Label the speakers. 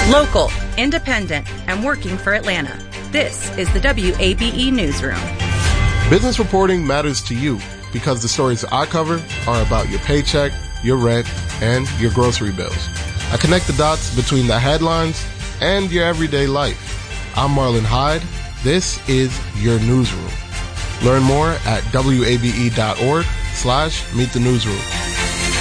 Speaker 1: Local, independent, and working for Atlanta. This is the WABE Newsroom.
Speaker 2: Business reporting matters to you because the stories I cover are about your paycheck, your rent, and your grocery bills. I connect the dots between the headlines and your everyday life. I'm Marlon Hyde. This is your newsroom. Learn more at wabe.org/meet the newsroom.